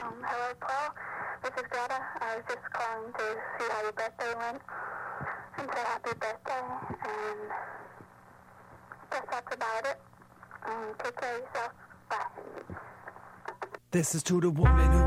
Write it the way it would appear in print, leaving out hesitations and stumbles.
Hello, Paul. This is Greta. I was just calling to see how your birthday went and say happy birthday. And I guess that's about it. Take care of yourself. Bye. This is to the woman who